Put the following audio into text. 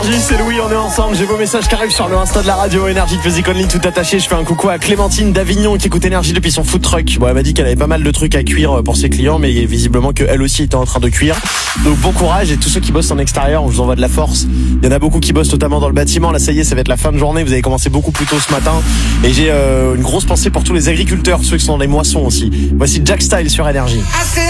C'est Louis, on est ensemble. J'ai vos messages qui arrivent sur le Insta de la radio Énergie de Physique Only, tout attaché. Je fais un coucou à Clémentine d'Avignon qui écoute Énergie depuis son food truck. Bon, elle m'a dit qu'elle avait pas mal de trucs à cuire pour ses clients, mais visiblement qu'elle aussi était en train de cuire. Donc bon courage, et tous ceux qui bossent en extérieur, on vous envoie de la force. Il y en a beaucoup qui bossent notamment dans le bâtiment. Là, ça y est, ça va être la fin de journée. Vous avez commencé beaucoup plus tôt ce matin. Et j'ai une grosse pensée pour tous les agriculteurs, ceux qui sont dans les moissons aussi. Voici Jack Style sur Énergie.